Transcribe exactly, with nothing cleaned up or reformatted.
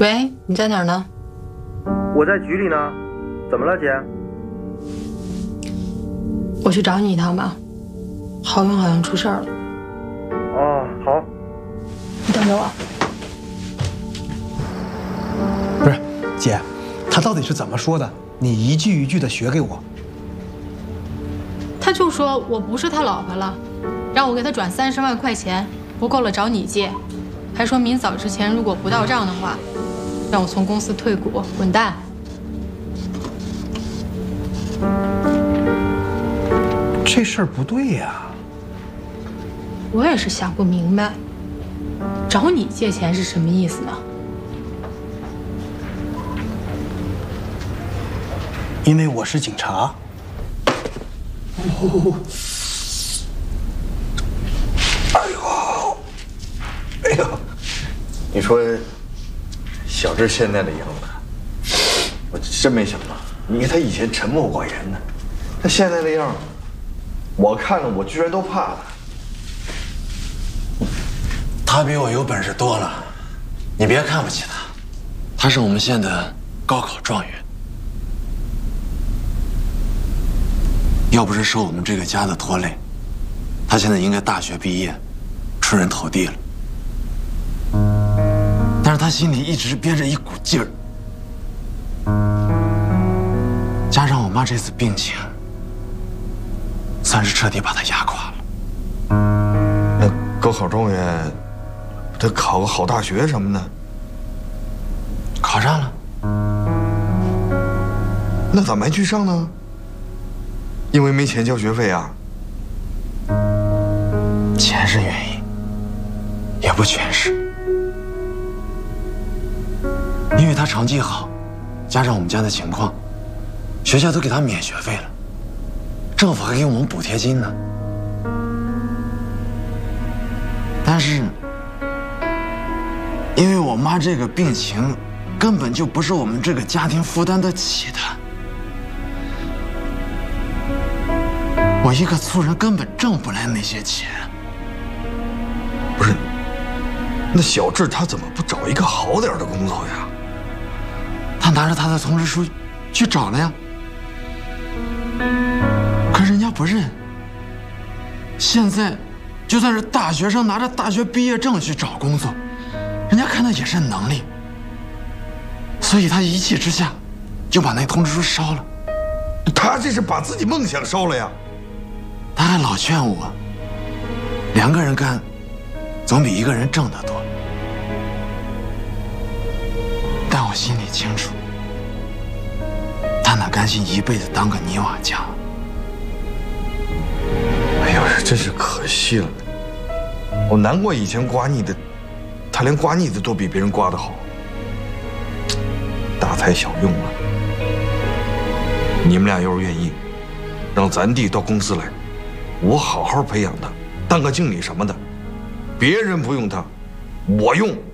喂，你在哪儿呢？ 我在局里呢，怎么了，姐？ 我去找你一趟吧，浩勇好像出事儿了。 哦，好。 你等着我。 不是，姐，他到底是怎么说的？你一句一句的学给我。 他就说我不是他老婆了，让我给他转三十万块钱，不够了找你借，还说明早之前如果不到账的话，让我从公司退股，滚蛋。 这事儿不对呀。 我也是想不明白，找你借钱是什么意思呢？ 因为我是警察。哦，哎呦，哎呦， 你说小智现在的样子，我真没想到。你看他以前沉默寡言的，他现在那样，我看了我居然都怕了。 他比我有本事多了，你别看不起他，他是我们县的高考状元。要不是受我们这个家的拖累，他现在应该大学毕业，出人头地了。但是他心里一直憋着一股劲儿，加上我妈这次病情，算是彻底把他压垮了。 那高考状元，他考个好大学什么的， 考上了。 那咋没去上呢？因为没钱交学费啊？ 钱是原因，也不全是。因为他成绩好，加上我们家的情况，学校都给他免学费了，政府还给我们补贴金呢。但是，因为我妈这个病情，根本就不是我们这个家庭负担得起的。我一个粗人根本挣不来那些钱。 不是，那小智他怎么不找一个好点的工作呀？ 他拿着他的通知书去找了呀，可人家不认。现在，就算是大学生拿着大学毕业证去找工作，人家看的也是能力。所以他一气之下，就把那通知书烧了。 他这是把自己梦想烧了呀！ 他还老劝我，两个人干，总比一个人挣得多。但我心里清楚，他哪甘心一辈子当个泥瓦匠？ 哎呦，真是可惜了。我难怪以前刮腻的，他连刮腻子都比别人刮得好。大材小用了。你们俩要是愿意，让咱弟到公司来，我好好培养他，当个经理什么的，别人不用他，我用。